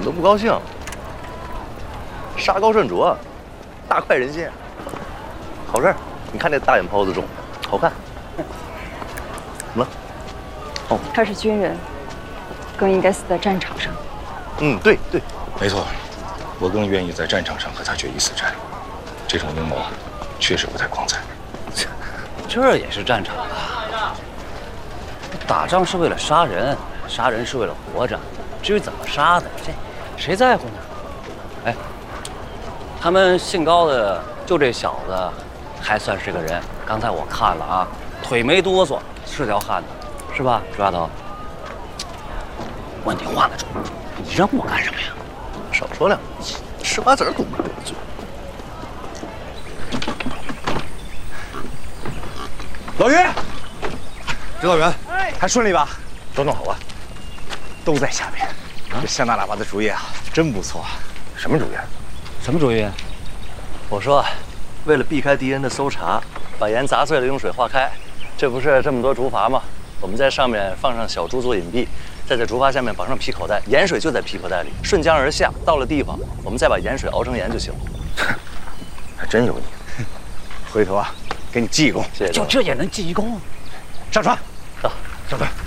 么都不高兴。杀高涮灼，大快人心，好事儿。你看这大眼泡子肿，好看。怎么了？哦， 他是军人，更应该死在战场上。 嗯，对对， 没错，我更愿意在战场上和他决一死战。这种阴谋确实不太光彩。 这也是战场啊！打仗是为了杀人，杀人是为了活着。至于怎么杀的，这谁在乎呢？哎，他们姓高的就这小子，还算是个人。刚才我看了啊，腿没哆嗦，是条汉子，是吧，抓头？问题换了种，你扔我干什么呀？ 少说两句，吃瓜子儿堵不住嘴。 老于，指导员，还顺利吧？ 都弄好了， 都在下面。这向大喇叭的主意啊，真不错。 什么主意？ 什么主意？ 我说，为了避开敌人的搜查，把盐砸碎了用水化开。这不是这么多竹筏吗？我们在上面放上小猪做隐蔽，再在竹筏下面绑上皮口袋，盐水就在皮口袋里，顺江而下。到了地方，我们再把盐水熬成盐就行了。还真有你。 回头啊，给你记一功。 谢谢。 就这也能记一功？ 上船。 走， 上船。